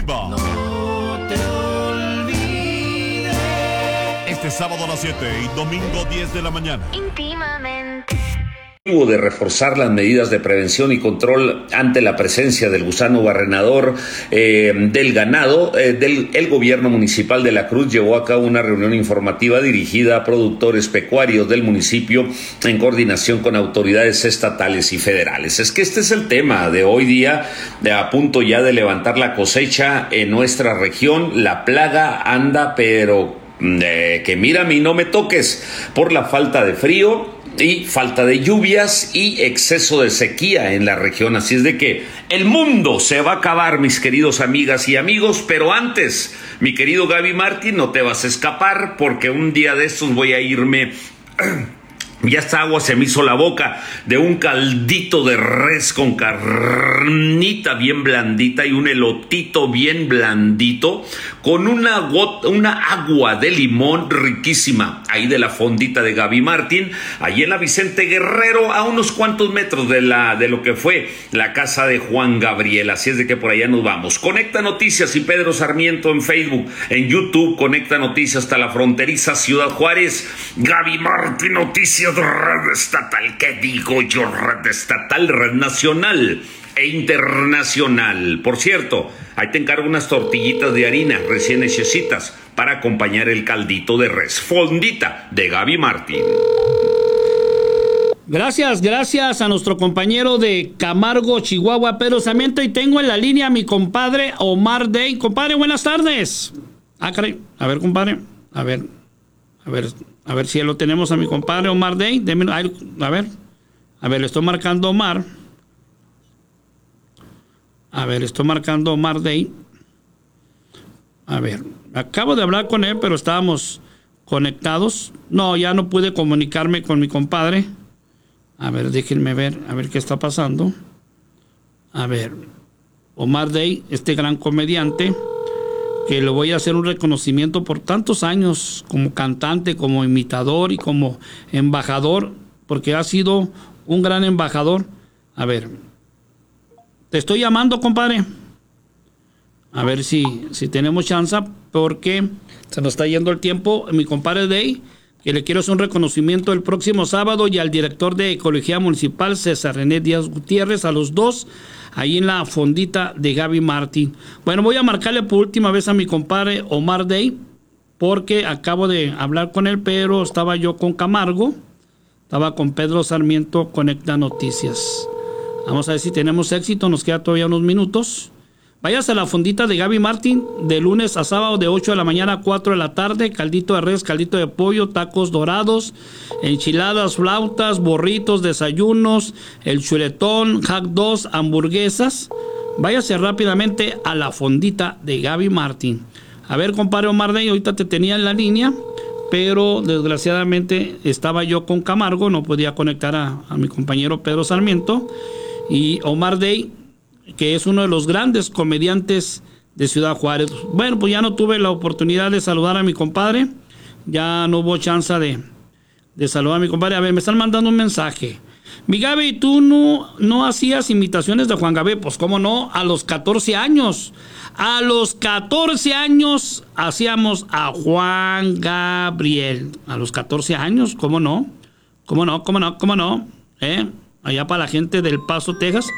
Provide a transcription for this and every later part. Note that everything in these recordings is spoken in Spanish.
arriba. No te olvides. Este sábado a las 7 y domingo 10 de la mañana. Íntimamente. De reforzar las medidas de prevención y control ante la presencia del gusano barrenador del ganado, el gobierno municipal de La Cruz llevó a cabo una reunión informativa dirigida a productores pecuarios del municipio en coordinación con autoridades estatales y federales. Es que este es el tema de hoy día, a punto ya de levantar la cosecha en nuestra región. La plaga anda, pero que mira, a mí no me toques, por la falta de frío y falta de lluvias y exceso de sequía en la región. Así es de que el mundo se va a acabar, mis queridos amigas y amigos, pero antes, mi querido Gaby Martín, no te vas a escapar, porque un día de estos voy a irme... Ya hasta agua se me hizo la boca de un caldito de res con carnita bien blandita y un elotito bien blandito con una agua de limón riquísima, ahí de la fondita de Gaby Martín, ahí en la Vicente Guerrero, a unos cuantos metros de lo que fue la casa de Juan Gabriel. Así es de que por allá nos vamos. Conecta Noticias y Pedro Sarmiento en Facebook, en YouTube, Conecta Noticias hasta la fronteriza Ciudad Juárez. Gaby Martín Noticias, red estatal, ¿qué digo yo? Red estatal, red nacional e internacional. Por cierto, ahí te encargo unas tortillitas de harina recién hechecitas para acompañar el caldito de res. Fondita de Gaby Martín. Gracias a nuestro compañero de Camargo, Chihuahua, Pedro Sarmiento, y tengo en la línea a mi compadre Omar Day. Compadre, buenas tardes. Caray. A ver, compadre, a ver si lo tenemos a mi compadre Omar Day. A ver, le estoy marcando Omar. Estoy marcando Omar Day. A ver, acabo de hablar con él, pero estábamos conectados. No, ya no pude comunicarme con mi compadre. A ver, déjenme ver, a ver qué está pasando. A ver, Omar Day, este gran comediante, que le voy a hacer un reconocimiento por tantos años como cantante, como imitador y como embajador, porque ha sido un gran embajador. A ver, te estoy llamando, compadre. A ver si tenemos chance, porque se nos está yendo el tiempo. Mi compadre Day, que le quiero hacer un reconocimiento el próximo sábado, y al director de Ecología Municipal, César René Díaz Gutiérrez, a los dos, ahí en la fondita de Gaby Martín. Bueno, voy a marcarle por última vez a mi compadre Omar Day, porque acabo de hablar con él, pero estaba yo con Camargo, estaba con Pedro Sarmiento, Conecta Noticias. Vamos a ver si tenemos éxito, nos queda todavía unos minutos. Váyase a la fondita de Gaby Martín, de lunes a sábado, de 8 de la mañana a 4 de la tarde, caldito de res, caldito de pollo, tacos dorados, enchiladas, flautas, burritos, desayunos, el chuletón, hot dogs, hamburguesas. Váyase rápidamente a la fondita de Gaby Martín. A ver, compadre Omar Day, ahorita te tenía en la línea, pero desgraciadamente estaba yo con Camargo, no podía conectar a mi compañero Pedro Sarmiento. Y Omar Day, que es uno de los grandes comediantes de Ciudad Juárez. Bueno, pues ya no tuve la oportunidad de saludar a mi compadre, ya no hubo chance de saludar a mi compadre. A ver, me están mandando un mensaje. Mi Gaby, ¿tú no hacías imitaciones de Juan Gabriel? Pues cómo no, a los 14 años. A los 14 años hacíamos a Juan Gabriel. A los 14 años, ¿cómo no? ¿Cómo no? Allá para la gente del Paso, Texas.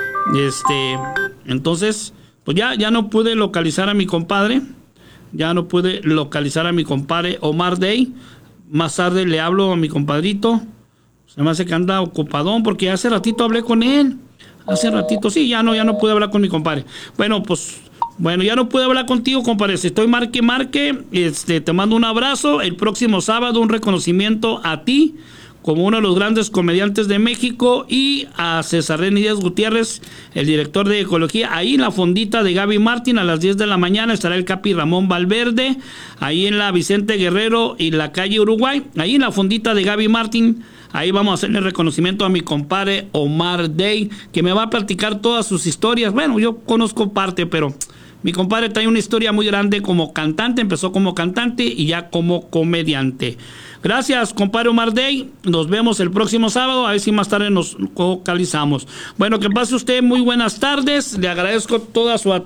Entonces, pues ya no pude localizar a mi compadre. Ya no pude localizar a mi compadre Omar Day. Más tarde le hablo a mi compadrito. Se me hace que anda ocupadón, porque hace ratito hablé con él. Hace ratito, sí, ya no pude hablar con mi compadre. Bueno, ya no pude hablar contigo, compadre. Estoy marque. Te mando un abrazo. El próximo sábado un reconocimiento a ti como uno de los grandes comediantes de México, y a César René Díaz Gutiérrez, el director de Ecología. Ahí en la fondita de Gaby Martín a las 10 de la mañana estará el Capi Ramón Valverde, ahí en la Vicente Guerrero y la calle Uruguay, ahí en la fondita de Gaby Martín. Ahí vamos a hacerle reconocimiento a mi compadre Omar Day, que me va a platicar todas sus historias. Bueno, yo conozco parte, pero mi compadre trae una historia muy grande como cantante. Empezó como cantante y ya como comediante. Gracias, compadre Omar Day. Nos vemos el próximo sábado. A ver si más tarde nos localizamos. Bueno, que pase usted muy buenas tardes. Le agradezco toda su atención.